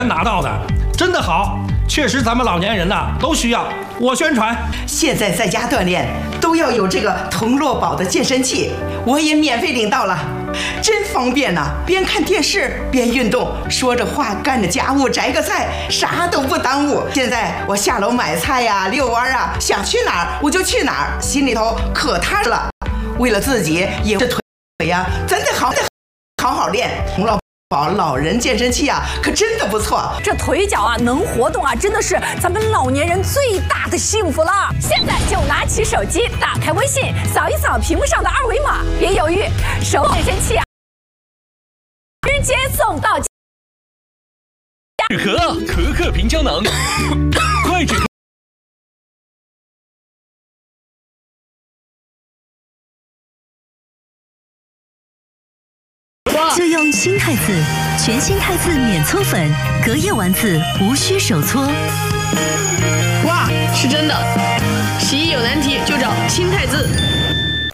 拿到的，真的好，确实咱们老年人呐都需要。我宣传， 现在在家锻炼都要有这个童乐宝的健身器，我也免费领到了，真方便呐！边看电视边运动，说着话干着家务，摘个菜，啥都不耽误。现在我下楼买菜呀、遛弯啊，想去哪儿我就去哪儿，心里头可踏实了。为了自己也这腿呀，咱得好好练。童乐宝老人健身器啊，可真的不错。 这腿脚啊能活动啊，真的是咱们老年人最大的幸福了。现在就拿起手机，打开微信，扫一扫屏幕上的二维码，别犹豫，手健身器啊，直接送到家。 止咳，可可平胶囊，快止咳。 就用新汰渍，全新汰渍免搓粉，隔夜丸子无需手搓。 哇，是真的！洗衣有难题就找新汰渍。